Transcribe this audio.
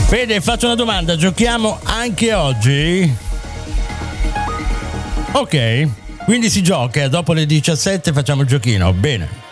Fede, faccio una domanda, giochiamo anche oggi? Ok, quindi si gioca, dopo le 17 facciamo il giochino, bene.